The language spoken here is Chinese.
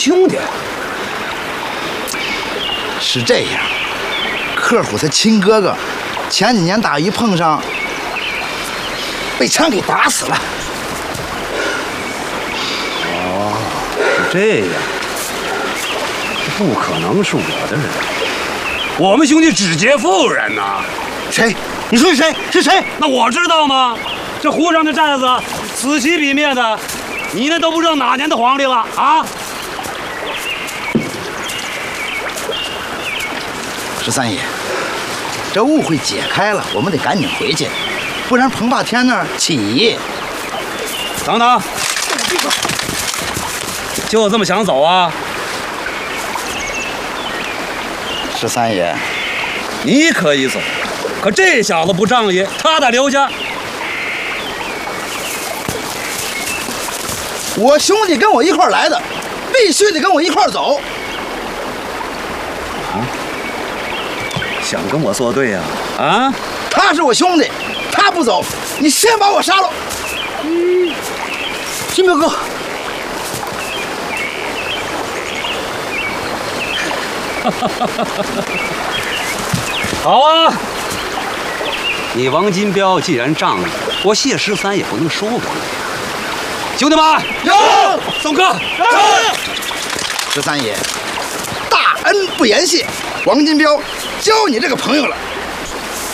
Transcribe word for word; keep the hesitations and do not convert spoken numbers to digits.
兄弟。 是这样，客户他亲哥哥前几年打鱼碰上，被枪给打死了。 哦，是这样。这不可能是我的人，我们兄弟只结妇人呐。 谁？你说是谁？是谁？ 那我知道吗？这湖上的寨子，此起彼灭的，你那都不知道哪年的皇帝了啊！ 十三爷，这误会解开了，我们得赶紧回去，不然彭霸天那儿起义。 等等，就这么想走啊？ 十三爷， 你可以走，可这小子不仗义，他得留下。 我兄弟跟我一块儿来的，必须得跟我一块儿走。 啊？想跟我作对呀？啊？ 他是我兄弟，他不走，你先把我杀了。 嗯， 金彪哥。 好啊！你王金彪既然仗义，我谢十三也不能输给你。兄弟们， 有宋哥， 十三爷，大恩不言谢，王金彪交你这个朋友了。